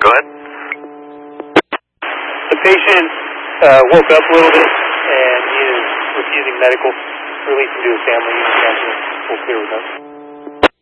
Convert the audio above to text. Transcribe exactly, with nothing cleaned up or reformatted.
Go ahead. The patient uh, woke up a little bit and he is refusing medical. Release him to his family. Full clear with us.